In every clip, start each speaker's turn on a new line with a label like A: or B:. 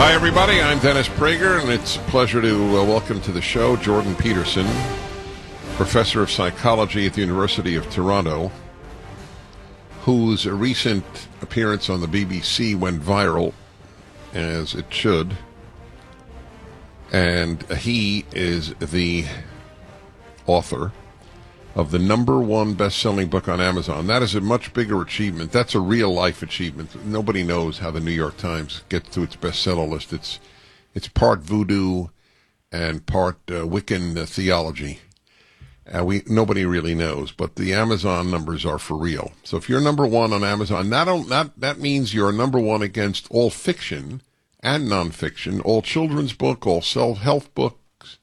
A: Hi, everybody. I'm Dennis Prager, and it's a pleasure to welcome to the show Jordan Peterson, professor of psychology at the University of Toronto, whose recent appearance on the BBC went viral, as it should. And he is the author of the #1 best-selling book on Amazon. That is a much bigger achievement. That's a real-life achievement. Nobody knows how the New York Times gets to its bestseller list. It's part voodoo and part Wiccan theology. Nobody really knows, but the Amazon numbers are for real. So if you're #1 on Amazon, that means you're #1 against all fiction and nonfiction, all children's book, all self-help books,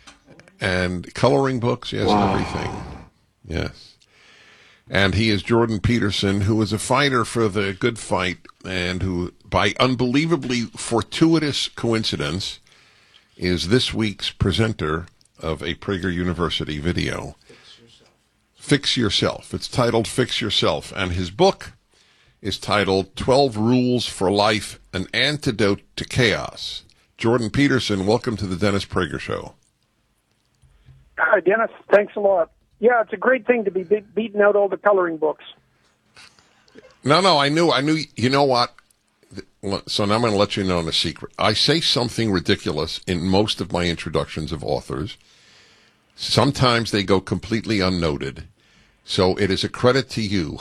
A: and coloring books. Yes, wow. Everything. Yes. And he is Jordan Peterson, who is a fighter for the good fight and who, by unbelievably fortuitous coincidence, is this week's presenter of a Prager University video. Fix Yourself. It's titled Fix Yourself. And his book is titled 12 Rules for Life, An Antidote to Chaos. Jordan Peterson, welcome to the Dennis Prager Show.
B: Hi, Dennis. Thanks a lot. Yeah, it's a great thing to be beating out all the coloring books.
A: No, I knew. You know what? So now I'm going to let you know a secret. I say something ridiculous in most of my introductions of authors. Sometimes they go completely unnoted. So it is a credit to you.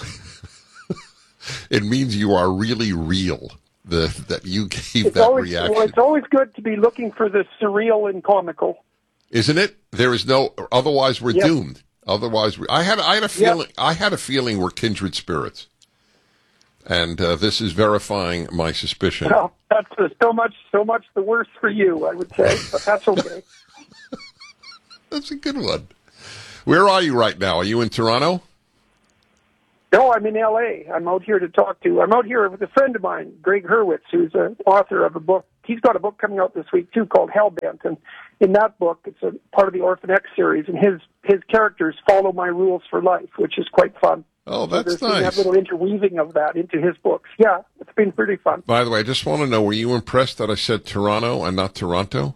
A: It means you are really real, that you gave that reaction.
B: Well, it's always good to be looking for the surreal and comical.
A: Isn't it? There is no, otherwise we're doomed. Otherwise, I had a feeling.
B: Yep.
A: I had a feeling we're kindred spirits, and this is verifying my suspicion.
B: Well, that's so much the worse for you, I would say, but that's okay.
A: That's a good one. Where are you right now? Are you in Toronto?
B: No, I'm in L.A. I'm out here with a friend of mine, Greg Hurwitz, who's an author of a book. He's got a book coming out this week, too, called Hellbent. And in that book, it's a part of the Orphan X series, and his characters follow my rules for life, which is quite fun.
A: Oh, that's
B: so
A: nice.
B: There's a little interweaving of that into his books. Yeah, it's been pretty fun.
A: By the way, I just want to know, were you impressed that I said Toronto and not Toronto?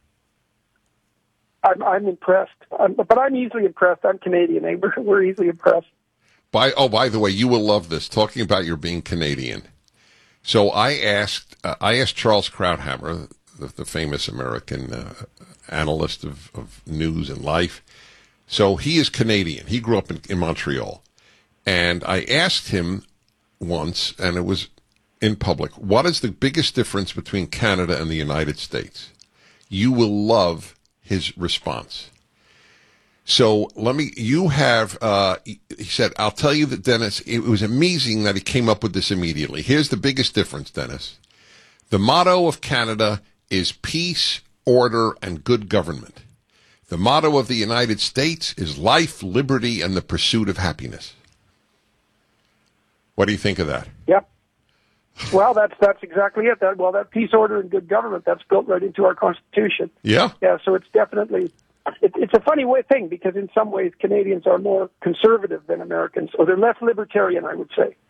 B: I'm impressed. But I'm easily impressed. I'm Canadian. We're easily impressed.
A: By the way, you will love this, talking about your being Canadian. So I asked Charles Krauthammer, the famous American analyst of news and life. So he is Canadian. He grew up in Montreal. And I asked him once, and it was in public, what is the biggest difference between Canada and the United States? You will love his response. So he said, I'll tell you that, Dennis, it was amazing that he came up with this immediately. Here's the biggest difference, Dennis. The motto of Canada is peace, order, and good government. The motto of the United States is life, liberty, and the pursuit of happiness. What do you think of that?
B: Yep. Well, that's exactly it. That peace, order, and good government, that's built right into our Constitution.
A: Yeah.
B: Yeah, so it's definitely... It's a funny thing because in some ways Canadians are more conservative than Americans, or they're less libertarian, I would say.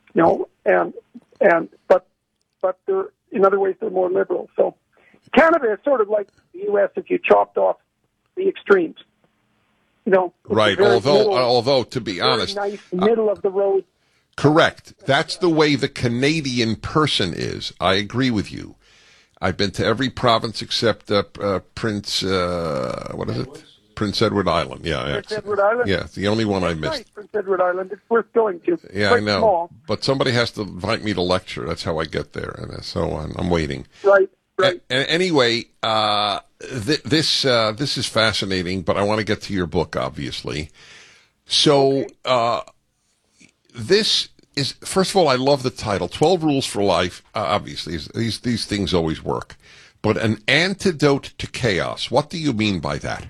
B: But they're, in other ways they're more liberal. So Canada is sort of like the U.S. if you chopped off the extremes.
A: Right. Although to be honest,
B: nice middle of the road.
A: Correct. That's the way the Canadian person is. I agree with you. I've been to every province except Prince Edward Island. Yeah,
B: Prince Edward Island?
A: Yeah, it's the only one I missed.
B: Nice, Prince Edward Island. It's worth going to.
A: Yeah, I know.
B: Small.
A: But somebody has to invite me to lecture. That's how I get there, and so I'm waiting.
B: Right.
A: And anyway, this is fascinating, but I want to get to your book, obviously. So this is, first of all, I love the title, 12 Rules for Life. Obviously, these things always work. But an antidote to chaos. What do you mean by that?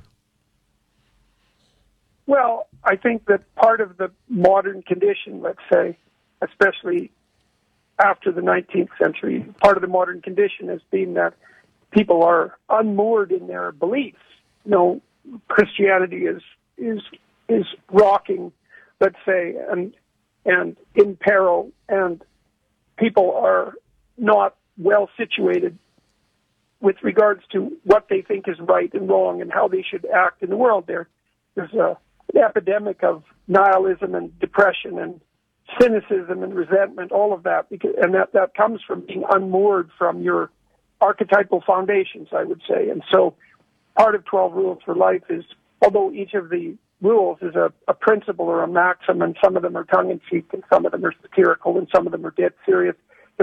B: Well, I think that part of the modern condition, let's say, especially after the 19th century, part of the modern condition has been that people are unmoored in their beliefs. Christianity is rocking, let's say, and in peril, and people are not well situated with regards to what they think is right and wrong and how they should act in the world. There's an epidemic of nihilism and depression and cynicism and resentment, all of that, and that comes from being unmoored from your archetypal foundations, I would say. And so part of 12 Rules for Life is, although each of the rules is a principle or a maxim, and some of them are tongue-in-cheek, and some of them are satirical, and some of them are dead serious,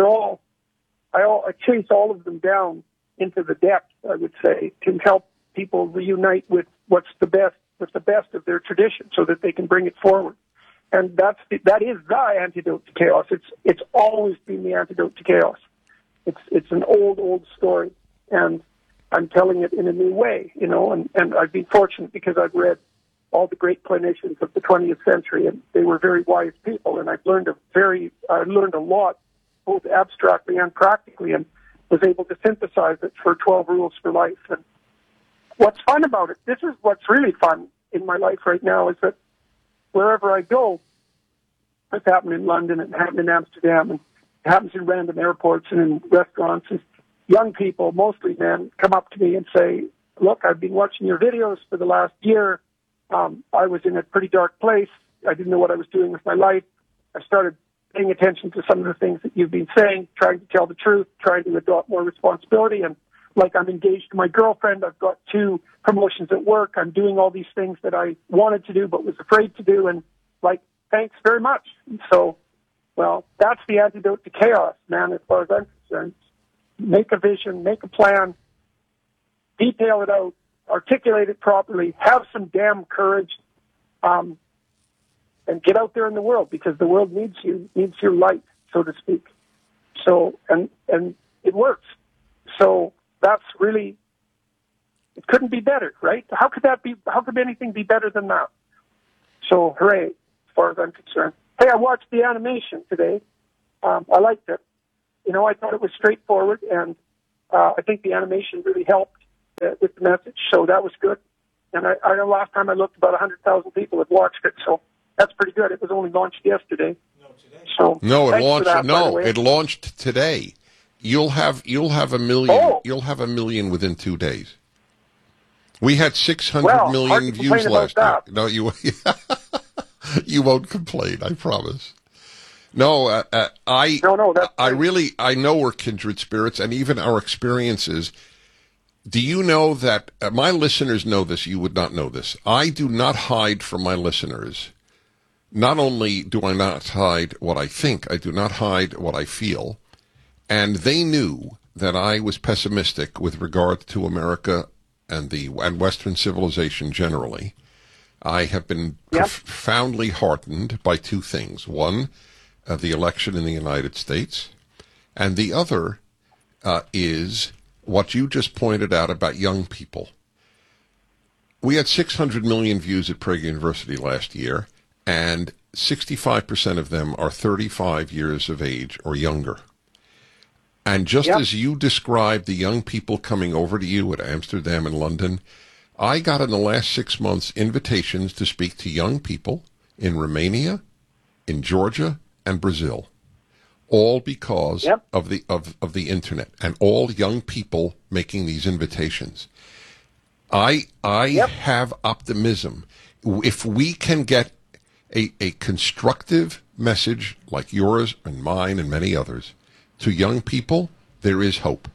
B: I chase all of them down into the depths, I would say, to help people reunite with what's the best, with the best of their tradition, so that they can bring it forward. And that is the antidote to chaos. It's always been the antidote to chaos. It's an old story, and I'm telling it in a new way, and I've been fortunate because I've read all the great clinicians of the 20th century, and they were very wise people, and I've learned a lot, both abstractly and practically, and was able to synthesize it for 12 Rules for Life. And what's fun about it, this is what's really fun in my life right now, is that wherever I go, it's happened in London, it happened in Amsterdam, and it happens in random airports and in restaurants, and young people, mostly men, come up to me and say, look, I've been watching your videos for the last year. I was in a pretty dark place. I didn't know what I was doing with my life. I started paying attention to some of the things that you've been saying, trying to tell the truth, trying to adopt more responsibility. And like, I'm engaged to my girlfriend. I've got 2 promotions at work. I'm doing all these things that I wanted to do but was afraid to do. And like, thanks very much. And so, well, that's the antidote to chaos, man, as far as I'm concerned. Make a vision, make a plan, detail it out, articulate it properly, have some damn courage, and get out there in the world, because the world needs you, needs your light, so to speak. So, and it works. So that's really, it couldn't be better, right? How could anything be better than that? So hooray, as far as I'm concerned. Hey, I watched the animation today. I liked it. I thought it was straightforward, and I think the animation really helped with the message, so that was good. And I know last time I looked, about 100,000 people had watched it, so that's pretty good. It was only launched yesterday.
A: It launched today. You'll have a million.
B: Oh.
A: You'll have 1 million within 2 days. We had 600 million views last year. No, you you won't complain. I promise. No, I know we're kindred spirits, and even our experiences. Do you know that my listeners know this? You would not know this. I do not hide from my listeners. Not only do I not hide what I think, I do not hide what I feel. And they knew that I was pessimistic with regard to America and Western civilization generally. I have been profoundly heartened by 2 things. One, the election in the United States, and the other is what you just pointed out about young people. We had 600 million views at Prager University last year, and 65% of them are 35 years of age or younger. And just as you described the young people coming over to you at Amsterdam and London, I got in the last 6 months invitations to speak to young people in Romania, in Georgia, and Brazil, all because of the internet, and all young people making these invitations. I have optimism. If we can get a constructive message like yours and mine and many others to young people, there is hope.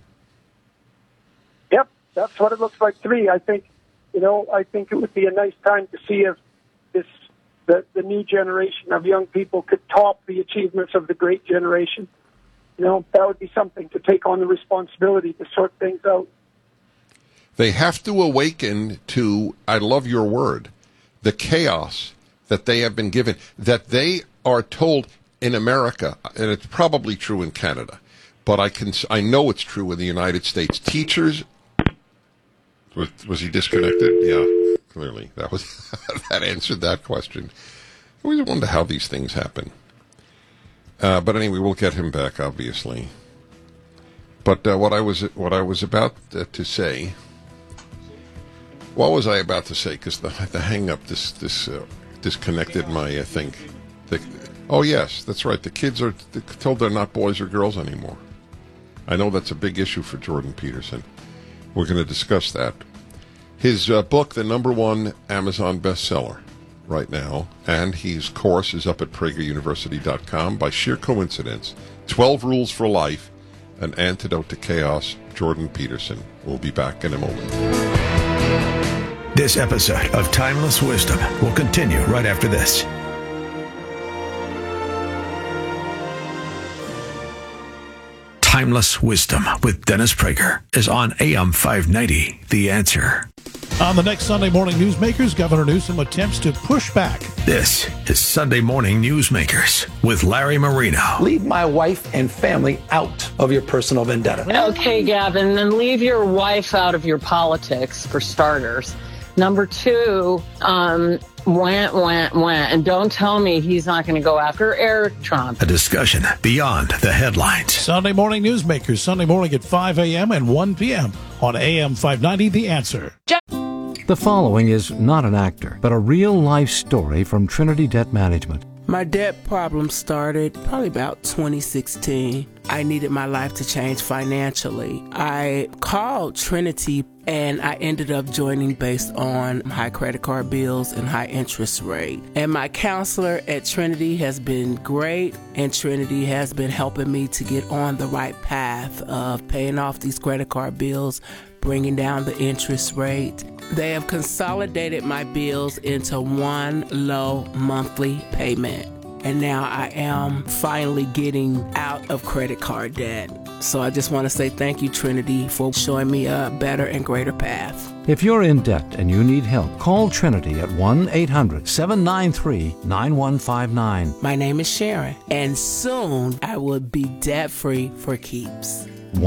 B: Yep, that's what it looks like to me. I think it would be a nice time to see if the new generation of young people could top the achievements of the great generation. That would be something, to take on the responsibility to sort things out.
A: They have to awaken to, I love your word, the chaos that they have been given, that they are told in America, and it's probably true in Canada, but I know it's true in the United States. Teachers, was he disconnected? Yeah, clearly. That answered that question. I always wonder how these things happen. But anyway, we'll get him back, obviously. But what I was about to say, what was I about to say? Because the hang up disconnected my thing. Oh yes, that's right. The kids are told they're not boys or girls anymore. I know that's a big issue for Jordan Peterson. We're going to discuss that. His book, the number one Amazon bestseller right now, and his course is up at PragerUniversity.com. By sheer coincidence, 12 Rules for Life, An Antidote to Chaos. Jordan Peterson. We'll be back in a moment.
C: This episode of Timeless Wisdom will continue right after this. Timeless Wisdom with Dennis Prager is on AM 590, The Answer.
D: On the next Sunday Morning Newsmakers, Governor Newsom attempts to push back.
C: This is Sunday Morning Newsmakers with Larry Marino.
E: Leave my wife and family out of your personal vendetta.
F: Okay, Gavin, then leave your wife out of your politics, for starters. Number two, and don't tell me he's not going to go after Eric Trump.
C: A discussion beyond the headlines.
D: Sunday Morning Newsmakers, Sunday morning at 5 a.m. and 1 p.m. on AM 590, The Answer.
G: The following is not an actor, but a real-life story from Trinity Debt Management.
H: My debt problem started probably about 2016. I needed my life to change financially. I called Trinity and I ended up joining based on high credit card bills and high interest rate. And my counselor at Trinity has been great, and Trinity has been helping me to get on the right path of paying off these credit card bills, bringing down the interest rate. They have consolidated my bills into one low monthly payment. And now I am finally getting out of credit card debt. So I just want to say thank you, Trinity, for showing me a better and greater path.
G: If you're in debt and you need help, call Trinity at 1-800-793-9159.
H: My name is Sharon, and soon I will be debt-free for keeps.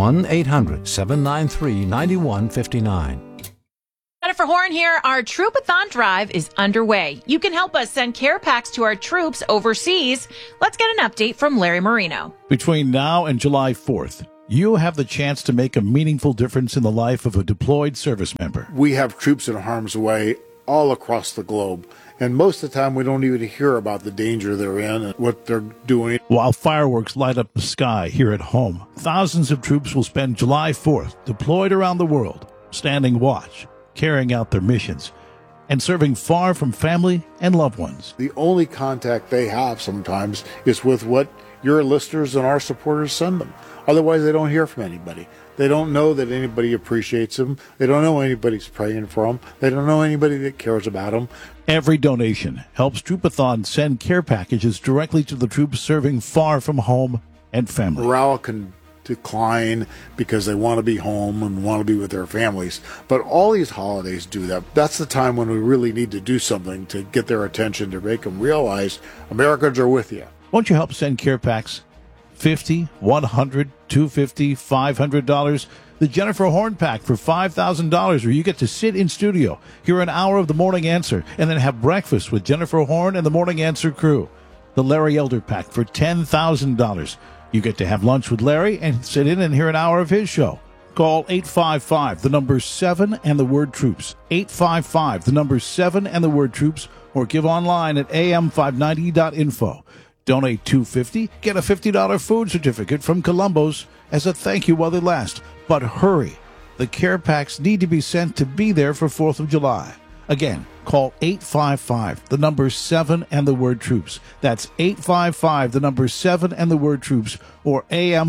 G: 1-800-793-9159.
I: Jennifer Horn here. Our Troopathon drive is underway. You can help us send care packs to our troops overseas. Let's get an update from Larry Marino.
D: Between now and July 4th, you have the chance to make a meaningful difference in the life of a deployed service member.
J: We have troops in harm's way all across the globe, and most of the time we don't even hear about the danger they're in and what they're doing.
D: While fireworks light up the sky here at home, thousands of troops will spend July 4th deployed around the world, standing watch, carrying out their missions, and serving far from family and loved ones.
J: The only contact they have sometimes is with what your listeners and our supporters send them. Otherwise, they don't hear from anybody. They don't know that anybody appreciates them. They don't know anybody's praying for them. They don't know anybody that cares about them.
D: Every donation helps Troopathon send care packages directly to the troops serving far from home and family.
J: Morale can decline because they want to be home and want to be with their families. But all these holidays do that. That's the time when we really need to do something to get their attention, to make them realize Americans are with you.
D: Won't you help send care packs? $50, $100, $250, $500. The Jennifer Horn Pack for $5,000, where you get to sit in studio, hear an hour of the Morning Answer, and then have breakfast with Jennifer Horn and the Morning Answer crew. The Larry Elder Pack for $10,000. You get to have lunch with Larry and sit in and hear an hour of his show. Call 855, the number 7 and the word troops. 855, the number 7 and the word troops, or give online at am590.info. Donate $250, get a $50 food certificate from Columbo's as a thank you while they last. But hurry, the care packs need to be sent to be there for 4th of July. Again, call 855, the number 7 and the word troops. That's 855, the number 7 and the word troops, or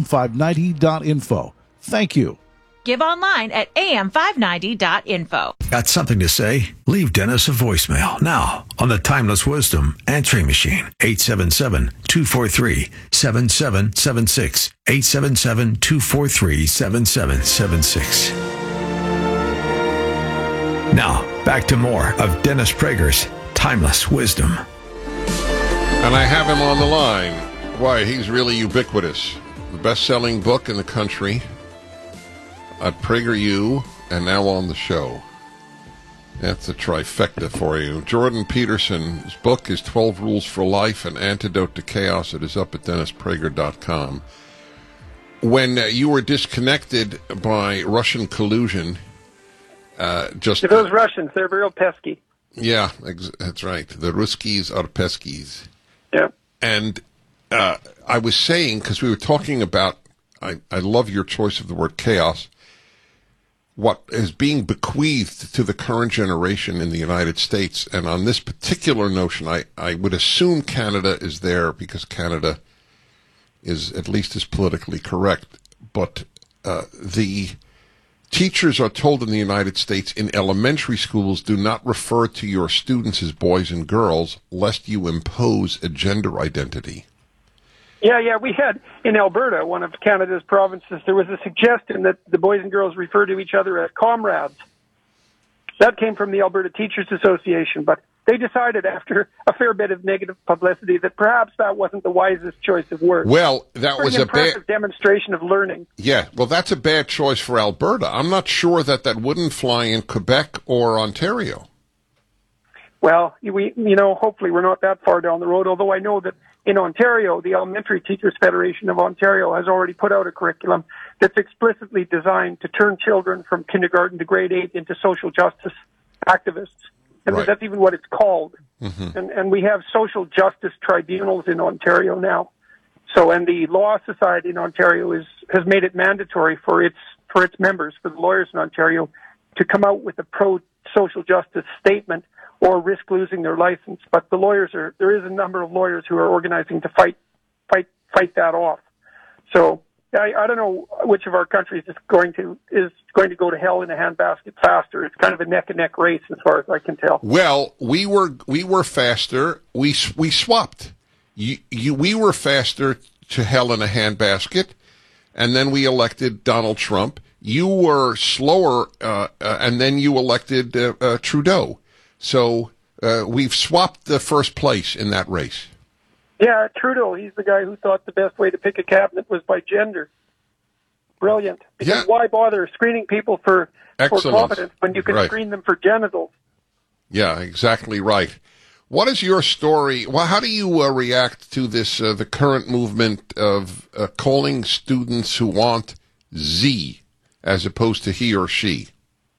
D: am590.info. Thank you.
I: Give online at am590.info.
C: Got something to say? Leave Dennis a voicemail now on the Timeless Wisdom answering machine. 877-243-7776. 877-243-7776. Now, back to more of Dennis Prager's Timeless Wisdom.
A: And I have him on the line. Why, he's really ubiquitous. The best-selling book in the country at PragerU, and now on the show. That's a trifecta for you. Jordan Peterson's book is 12 Rules for Life, An Antidote to Chaos. It is up at DennisPrager.com. When you were disconnected by Russian collusion,
B: those Russians, they're real pesky.
A: Yeah, that's right. The Ruskies are peskies.
B: Yeah.
A: And I was saying, because we were talking about, I love your choice of the word chaos. what is being bequeathed to the current generation in the United States. And on this particular notion, I would assume Canada is there because Canada is at least as politically correct. But the teachers are told in the United States in elementary schools, do not refer to your students as boys and girls, lest you impose a gender identity.
B: Yeah, we had in Alberta, one of Canada's provinces, there was a suggestion that the boys and girls refer to each other as comrades. That came from the Alberta Teachers Association, but they decided after a fair bit of negative publicity that perhaps that wasn't the wisest choice of words.
A: Well, that was
B: an
A: a
B: impressive demonstration of learning.
A: Yeah, well, that's a bad choice for Alberta. I'm not sure that wouldn't fly in Quebec or Ontario.
B: Well, hopefully we're not that far down the road, although I know that in Ontario, the Elementary Teachers Federation of Ontario has already put out a curriculum that's explicitly designed to turn children from kindergarten to grade 8 into social justice activists. And that's even what it's called. Mm-hmm. And we have social justice tribunals in Ontario now. So, and the Law Society in Ontario has made it mandatory for its members, for the lawyers in Ontario, to come out with a pro-social justice statement or risk losing their license. But there is a number of lawyers who are organizing to fight that off. So I don't know which of our countries is going to go to hell in a handbasket faster. It's kind of a neck and neck race as far as I can tell.
A: Well, we were faster. We swapped. We were faster to hell in a handbasket, and then we elected Donald Trump. You were slower, and then you elected Trudeau. So we've swapped the first place in that race.
B: Yeah, Trudeau, he's the guy who thought the best way to pick a cabinet was by gender. Brilliant. Because why bother screening people for competence when you can screen them for genitals?
A: Yeah, exactly right. What is your story? Well, how do you react to this, the current movement of calling students who want Z as opposed to he or she?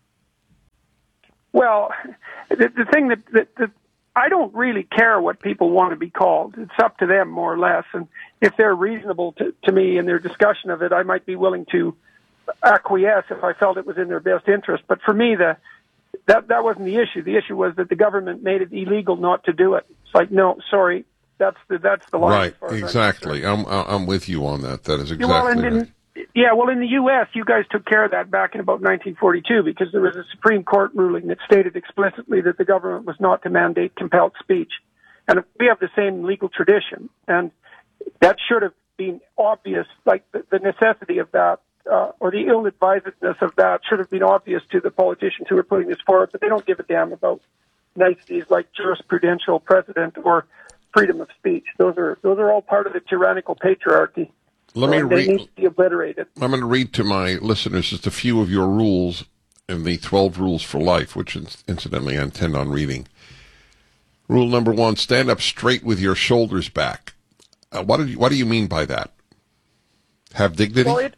B: Well, the thing that I don't really care what people want to be called. It's up to them, more or less. And if they're reasonable to me in their discussion of it, I might be willing to acquiesce if I felt it was in their best interest. But for me, that wasn't the issue. The issue was that the government made it illegal not to do it. It's like, no, sorry, that's the line.
A: Right, exactly. I'm with you on that. That is exactly right.
B: Well, in the U.S., you guys took care of that back in about 1942 because there was a Supreme Court ruling that stated explicitly that the government was not to mandate compelled speech. And we have the same legal tradition. And that should have been obvious, like the necessity of that, or the ill-advisedness of that should have been obvious to the politicians who were putting this forward, but they don't give a damn about niceties like jurisprudential precedent or freedom of speech. Those are all part of the tyrannical patriarchy.
A: They need
B: to be obliterated.
A: I'm going to read to my listeners just a few of your rules in the 12 Rules for Life, which incidentally I intend on reading. Rule number 1, stand up straight with your shoulders back. What do you mean by that? Have dignity?
B: Well,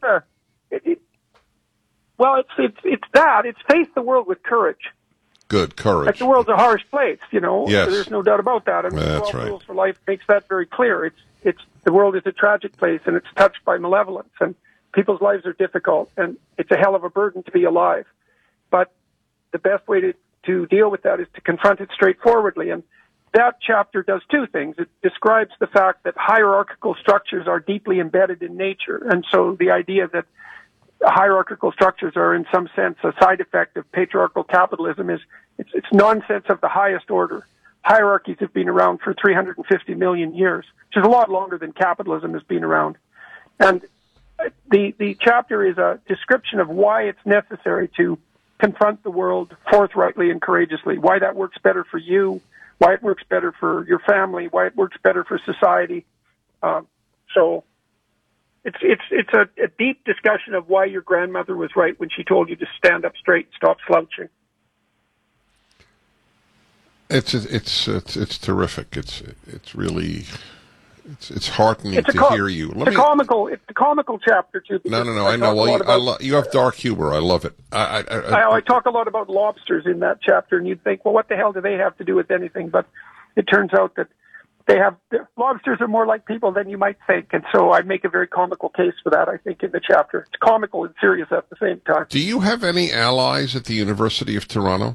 B: it's that. It's face the world with courage.
A: Good, courage.
B: Like the world's a harsh place,
A: Yes.
B: There's no doubt about that. And
A: That's
B: 12
A: right.
B: Rules for Life makes that very clear. The world is a tragic place, and it's touched by malevolence, and people's lives are difficult, and it's a hell of a burden to be alive. But the best way to deal with that is to confront it straightforwardly, and that chapter does two things. It describes the fact that hierarchical structures are deeply embedded in nature, and so the idea that hierarchical structures are in some sense a side effect of patriarchal capitalism it's nonsense of the highest order. Hierarchies have been around for 350 million years, which is a lot longer than capitalism has been around. And the chapter is a description of why it's necessary to confront the world forthrightly and courageously, why that works better for you, why it works better for your family, why it works better for society. So it's a deep discussion of why your grandmother was right when she told you to stand up straight and stop slouching.
A: It's terrific. It's really it's heartening to hear you.
B: It's a comical chapter too.
A: No. I know. Well, you have dark humor. I love it.
B: I talk a lot about lobsters in that chapter, and you'd think, well, what the hell do they have to do with anything? But it turns out that lobsters are more like people than you might think, and so I make a very comical case for that, I think, in the chapter. It's comical and serious at the same time.
A: Do you have any allies at the University of Toronto?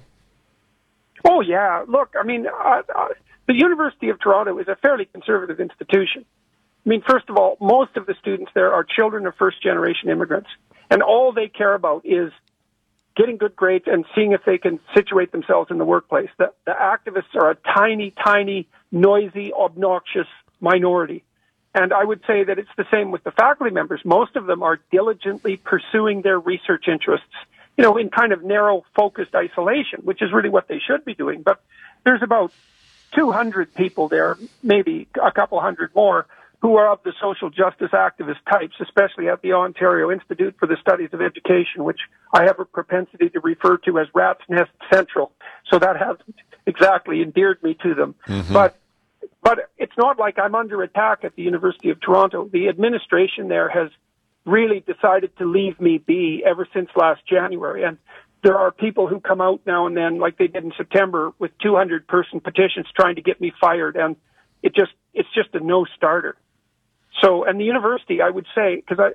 B: Oh, yeah. Look, I mean, the University of Toronto is a fairly conservative institution. I mean, first of all, most of the students there are children of first-generation immigrants, and all they care about is getting good grades and seeing if they can situate themselves in the workplace. The activists are a tiny, tiny, noisy, obnoxious minority. And I would say that it's the same with the faculty members. Most of them are diligently pursuing their research interests, in kind of narrow, focused isolation, which is really what they should be doing. But there's about 200 people there, maybe a couple hundred more, who are of the social justice activist types, especially at the Ontario Institute for the Studies of Education, which I have a propensity to refer to as Rat's Nest Central. So that hasn't exactly endeared me to them. Mm-hmm. But it's not like I'm under attack at the University of Toronto. The administration there has really decided to leave me be ever since last January. And there are people who come out now and then, like they did in September, with 200-person petitions trying to get me fired. And it's just a no-starter. So, and the university, I would say, because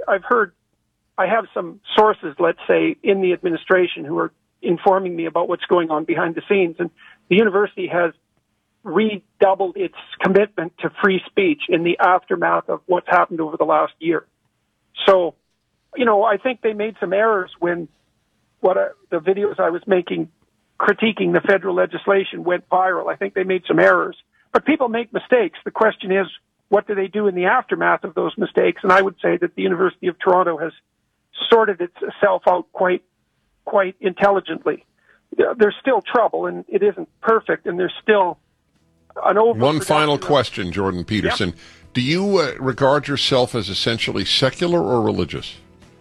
B: I have some sources, let's say, in the administration who are informing me about what's going on behind the scenes. And the university has redoubled its commitment to free speech in the aftermath of what's happened over the last year. So, I think they made some errors when the videos I was making critiquing the federal legislation went viral. I think they made some errors. But people make mistakes. The question is, what do they do in the aftermath of those mistakes? And I would say that the University of Toronto has sorted itself out quite intelligently. There's still trouble, and it isn't perfect, and there's still an
A: One final question, Jordan Peterson.
B: Yep.
A: Do you regard yourself as essentially secular or religious?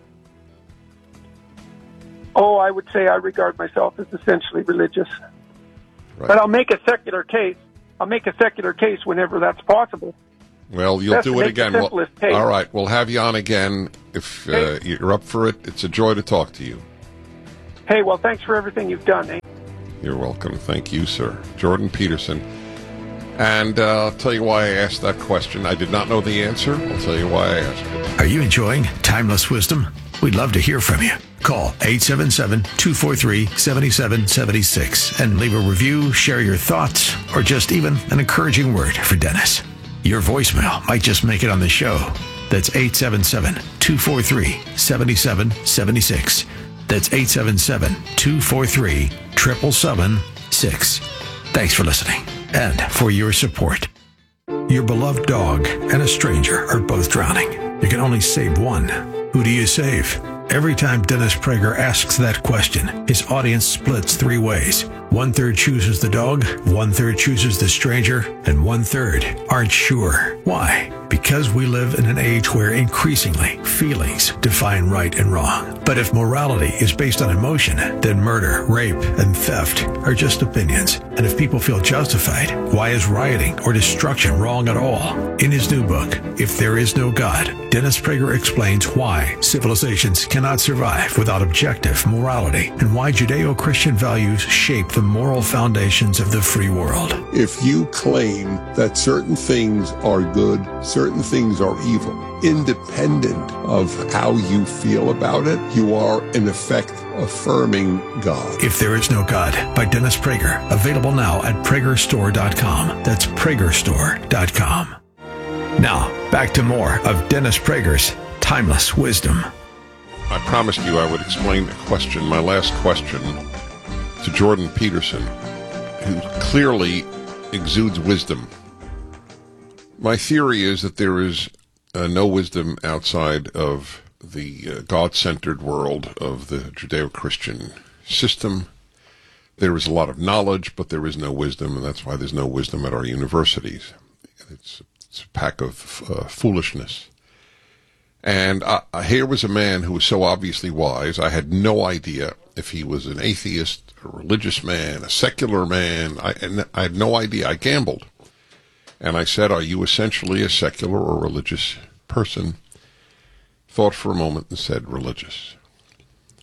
B: Oh, I would say I regard myself as essentially religious. Right. But I'll make a secular case. Whenever that's possible.
A: Well, you'll do it again. All right, we'll have you on again if you're up for it. It's a joy to talk to you.
B: Hey, well, thanks for everything you've done. Eh?
A: You're welcome. Thank you, sir. Jordan Peterson. And I'll tell you why I asked that question. I did not know the answer. I'll tell you why I asked it.
C: Are you enjoying Timeless Wisdom? We'd love to hear from you. Call 877-243-7776 and leave a review, share your thoughts, or just even an encouraging word for Dennis. Your voicemail might just make it on the show. That's 877-243-7776. That's 877-243-7776. Thanks for listening and for your support. Your beloved dog and a stranger are both drowning. You can only save one. Who do you save? Every time Dennis Prager asks that question, his audience splits three ways. 1/3 chooses the dog, 1/3 chooses the stranger, and 1/3 aren't sure. Why? Because we live in an age where increasingly feelings define right and wrong. But if morality is based on emotion, then murder, rape, and theft are just opinions. And if people feel justified, why is rioting or destruction wrong at all? In his new book, If There Is No God, Dennis Prager explains why civilizations cannot survive without objective morality and why Judeo-Christian values shape the moral foundations of the free world.
K: If you claim that certain things are good, certain things are evil, independent of how you feel about it, you are in effect affirming God.
C: If There Is No God by Dennis Prager, available now at PragerStore.com. That's PragerStore.com. Now, back to more of Dennis Prager's Timeless Wisdom.
A: I promised you I would explain the question, my last question, to Jordan Peterson, who clearly exudes wisdom. My theory is that there is no wisdom outside of the God-centered world of the Judeo-Christian system. There is a lot of knowledge, but there is no wisdom, and that's why there's no wisdom at our universities. It's a pack of foolishness. And here was a man who was so obviously wise. I had no idea if he was an atheist, a religious man, a secular man. I had no idea. I gambled. And I said, are you essentially a secular or religious person? Thought for a moment and said, religious.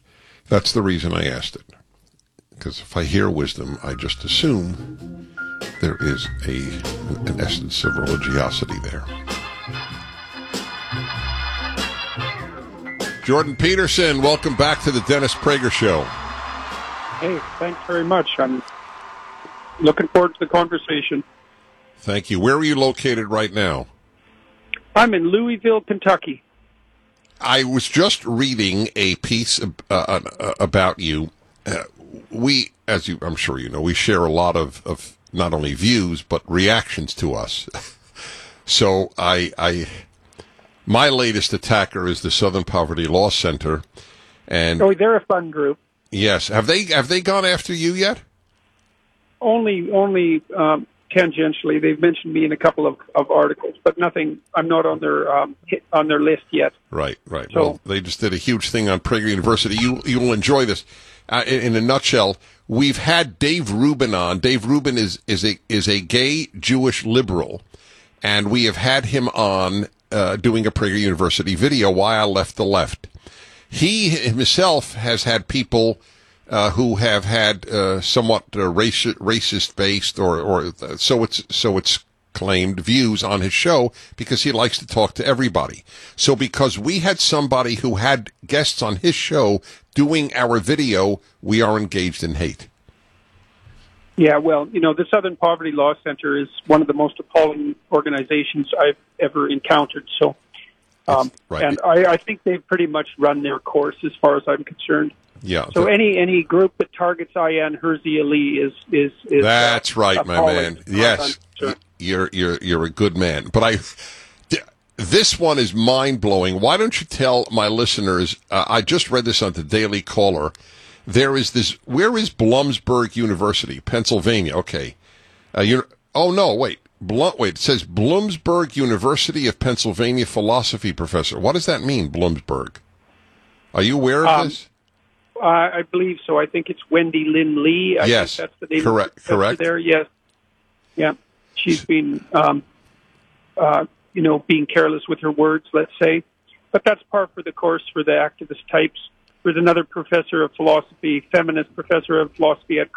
A: That's the reason I asked it. Because if I hear wisdom, I just assume there is an essence of religiosity there. Jordan Peterson, welcome back to the Dennis Prager Show.
B: Hey, thanks very much. I'm looking forward to the conversation.
A: Thank you. Where are you located right now?
B: I'm in Louisville, Kentucky.
A: I was just reading a piece about you. We, as I'm sure you know, we share a lot of not only views, but reactions to us. So my latest attacker is the Southern Poverty Law Center, and
B: they're a fun group.
A: Yes, have they gone after you yet?
B: Only tangentially. They've mentioned me in a couple of articles, but nothing. I'm not on their list yet.
A: Right.
B: So,
A: well, they just did a huge thing on Prager University. You will enjoy this. In a nutshell, we've had Dave Rubin on. Dave Rubin is a gay Jewish liberal, and we have had him on doing a Prager University video, Why I Left the Left. He himself has had people who have had somewhat racist-based or so it's claimed views on his show because he likes to talk to everybody. So because we had somebody who had guests on his show doing our video, we are engaged in hate.
B: Yeah, well, the Southern Poverty Law Center is one of the most appalling organizations I've ever encountered. So,
A: right.
B: And I think they've pretty much run their course as far as I'm concerned.
A: Yeah.
B: So any group that targets Ayaan Hirsi Ali is
A: that's right,
B: appalling.
A: my man. Yes, you're a good man. But this one is mind blowing. Why don't you tell my listeners? I just read this on the Daily Caller. There is this. Where is Bloomsburg University, Pennsylvania? Okay. Wait. It says Bloomsburg University of Pennsylvania philosophy professor. What does that mean, Bloomsburg? Are you aware of this?
B: I believe so. I think it's Wendy Lynn Lee. I
A: yes.
B: think that's the name
A: correct.
B: of the professor there. Yes. Yeah. She's been, being careless with her words, let's say. But that's par for the course for the activist types. There's another professor of philosophy, feminist professor of philosophy at